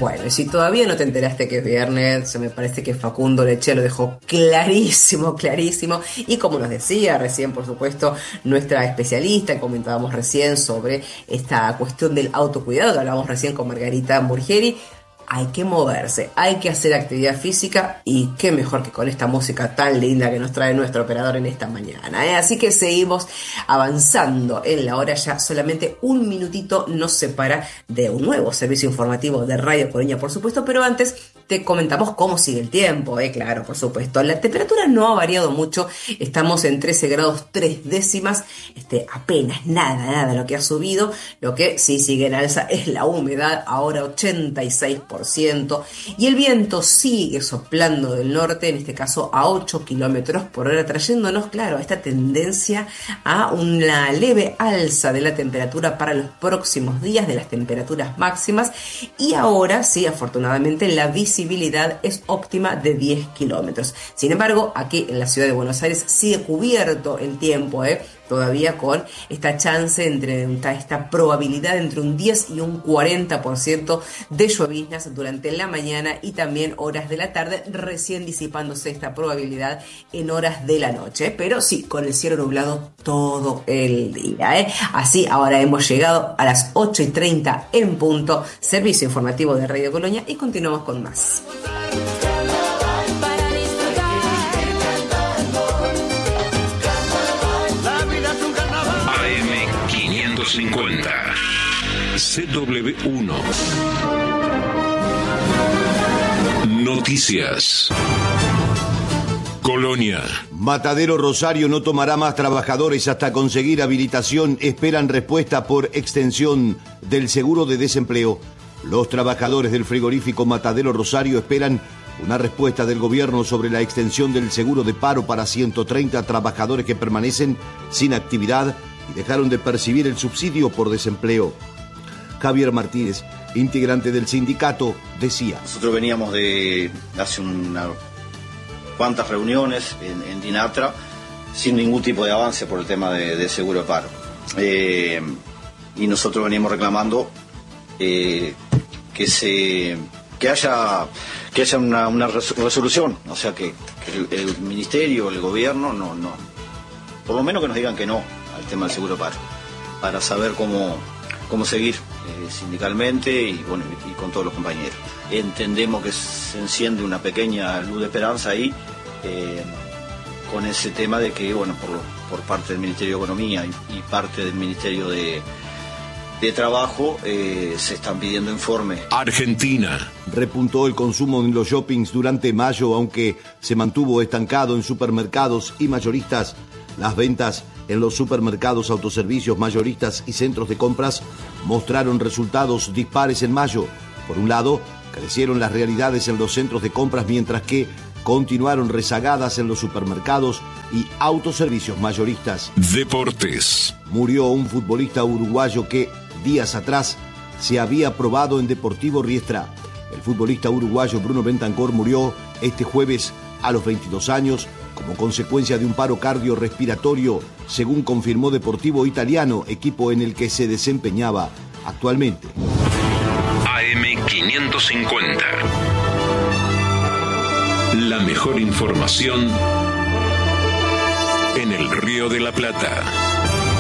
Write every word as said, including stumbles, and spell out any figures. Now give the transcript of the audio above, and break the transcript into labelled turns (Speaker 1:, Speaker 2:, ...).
Speaker 1: Bueno, y si todavía no te enteraste que es viernes, se me parece que Facundo Leche lo dejó clarísimo, clarísimo. Y como nos decía recién, por supuesto, nuestra especialista, comentábamos recién sobre esta cuestión del autocuidado, que hablábamos recién con Margarita Murgieri, hay que moverse, hay que hacer actividad física y qué mejor que con esta música tan linda que nos trae nuestro operador en esta mañana, ¿eh? Así que seguimos avanzando en la hora, ya solamente un minutito nos separa de un nuevo servicio informativo de Radio Colonia, por supuesto, pero antes te comentamos cómo sigue el tiempo, ¿eh? Claro, por supuesto, la temperatura no ha variado mucho, estamos en trece grados tres décimas, este, apenas nada, nada lo que ha subido, lo que sí sigue en alza es la humedad, ahora ochenta y seis por ciento, y el viento sigue soplando del norte, en este caso a ocho kilómetros por hora, trayéndonos, claro, a esta tendencia a una leve alza de la temperatura para los próximos días, de las temperaturas máximas, y ahora sí, afortunadamente, la visibilidad es óptima de diez kilómetros. Sin embargo, aquí en la ciudad de Buenos Aires sigue cubierto el tiempo, ¿eh? Todavía con esta chance, entre esta probabilidad entre un diez y un cuarenta por ciento de lloviznas durante la mañana y también horas de la tarde, recién disipándose esta probabilidad en horas de la noche, pero sí, con el cielo nublado todo el día, ¿eh? Así, ahora hemos llegado a las ocho y treinta en punto, servicio informativo de Radio Colonia, y continuamos con más.
Speaker 2: cincuenta C W uno Noticias. Colonia.
Speaker 3: Matadero Rosario no tomará más trabajadores hasta conseguir habilitación. Esperan respuesta por extensión del seguro de desempleo. Los trabajadores del frigorífico Matadero Rosario esperan una respuesta del gobierno sobre la extensión del seguro de paro para ciento treinta trabajadores que permanecen sin actividad y dejaron de percibir el subsidio por desempleo. Javier Martínez, integrante del sindicato, decía:
Speaker 4: nosotros veníamos de hace unas cuantas reuniones en, en DINATRA sin ningún tipo de avance por el tema de, de seguro de paro. Eh, y nosotros veníamos reclamando eh, que se que haya que haya una, una resolución, o sea que, que el, el ministerio, el gobierno, no, no, por lo menos que nos digan que no al tema del seguro paro, para saber cómo, cómo seguir eh, sindicalmente y, bueno, y con todos los compañeros. Entendemos que se enciende una pequeña luz de esperanza ahí, eh, con ese tema de que, bueno, por, por parte del Ministerio de Economía y, y parte del Ministerio de, de Trabajo, eh, se están pidiendo informes.
Speaker 2: Argentina.
Speaker 3: Repuntó el consumo en los shoppings durante mayo, aunque se mantuvo estancado en supermercados y mayoristas. Las ventas en los supermercados, autoservicios, mayoristas y centros de compras mostraron resultados dispares en mayo. Por un lado, crecieron las realidades en los centros de compras, mientras que continuaron rezagadas en los supermercados y autoservicios mayoristas.
Speaker 2: Deportes.
Speaker 3: Murió un futbolista uruguayo que días atrás se había probado en Deportivo Riestra. El futbolista uruguayo Bruno Bentancor murió este jueves a los veintidós años como consecuencia de un paro cardiorrespiratorio, según confirmó Deportivo Italiano, equipo en el que se desempeñaba actualmente.
Speaker 2: A M quinientos cincuenta. La mejor información en el Río de la Plata.